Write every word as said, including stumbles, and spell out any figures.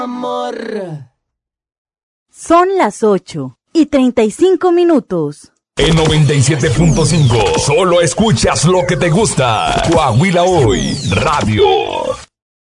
amor. Son las ocho y treinta y cinco minutos. En noventa y siete punto cinco, solo escuchas lo que te gusta. Coahuila Hoy Radio.